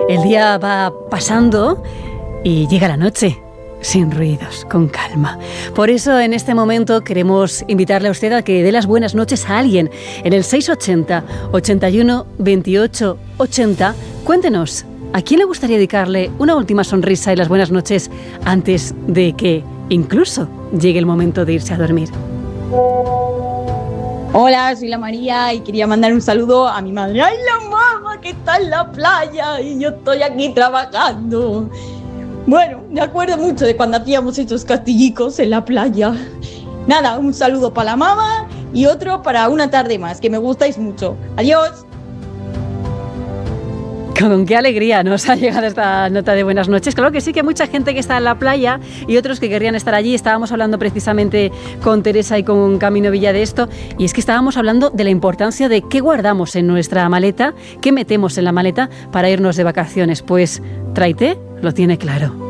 El día va pasando y llega la noche, sin ruidos, con calma. Por eso en este momento queremos invitarle a usted a que dé las buenas noches a alguien. En el 680 81 28 80, cuéntenos, ¿a quién le gustaría dedicarle una última sonrisa y las buenas noches antes de que incluso llegue el momento de irse a dormir? Hola, soy la María y quería mandar un saludo a mi madre. ¡Ay, la mamá que está en la playa y yo estoy aquí trabajando! Bueno, me acuerdo mucho de cuando hacíamos estos castillicos en la playa. Nada, un saludo para la mamá y otro para una tarde más, que me gustáis mucho. ¡Adiós! Con qué alegría nos ha llegado esta nota de buenas noches. Claro que sí, que mucha gente que está en la playa y otros que querrían estar allí. Estábamos hablando precisamente con Teresa y con Camino Villa de esto, y es que estábamos hablando de la importancia de qué guardamos en nuestra maleta, qué metemos en la maleta para irnos de vacaciones. Pues Traité lo tiene claro.